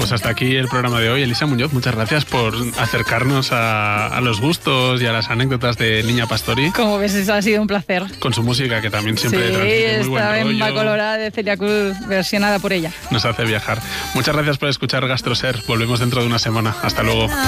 pues hasta aquí el programa de hoy. Elisa Muñoz, muchas gracias por acercarnos a los gustos y a las anécdotas de Niña Pastori. Como ves, eso ha sido un placer. Con su música, que también siempre transmite muy buen rollo. Sí, esta colorada de Celia Cruz, versionada por ella. Nos hace viajar. Muchas gracias por escuchar GastroSer. Volvemos dentro de una semana. Hasta luego.